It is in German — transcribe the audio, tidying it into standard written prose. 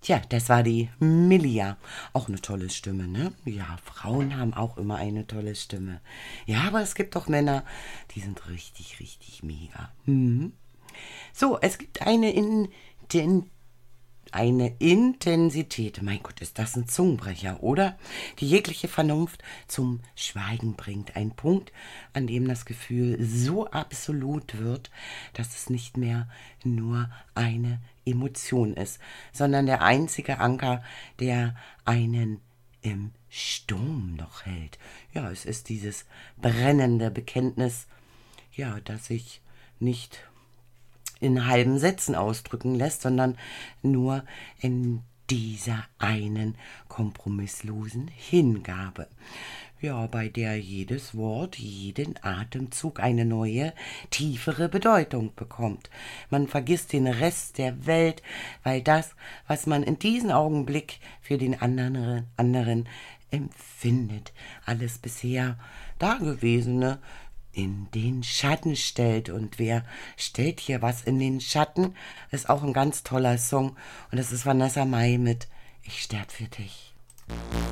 Tja, das war die Millia. Auch eine tolle Stimme, ne? Ja, Frauen haben auch immer eine tolle Stimme. Ja, aber es gibt auch Männer, die sind richtig, richtig mega. Mhm. So, es gibt eine Intensität. Mein Gott, ist das ein Zungenbrecher, oder? Die jegliche Vernunft zum Schweigen bringt. Ein Punkt, an dem das Gefühl so absolut wird, dass es nicht mehr nur eine Emotion ist, sondern der einzige Anker, der einen im Sturm noch hält. Ja, es ist dieses brennende Bekenntnis, ja, dass sich nicht in halben Sätzen ausdrücken lässt, sondern nur in dieser einen kompromisslosen Hingabe. Ja, bei der jedes Wort, jeden Atemzug eine neue, tiefere Bedeutung bekommt. Man vergisst den Rest der Welt, weil das, was man in diesem Augenblick für den anderen empfindet, alles bisher Dagewesene in den Schatten stellt. Und wer stellt hier was in den Schatten? Ist auch ein ganz toller Song. Und das ist Vanessa Mai mit Ich sterb für dich.